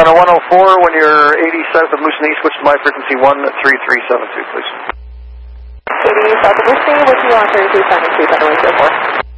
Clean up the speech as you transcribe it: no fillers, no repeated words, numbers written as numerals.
On a 104, when you're 80 south of Moose Knee, switch to my frequency 13372, please. 80 south of Moose Knee, what do you want 3372, Federal 04?